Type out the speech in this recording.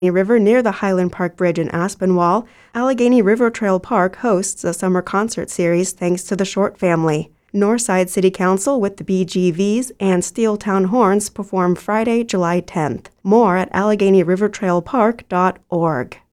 River near the Highland Park Bridge in Aspinwall, Allegheny River Trail Park hosts a summer concert series thanks to the Short family. Northside City Council with the BGVs and Steeltown Horns perform Friday, July 10th. More at AlleghenyRiverTrailPark.org.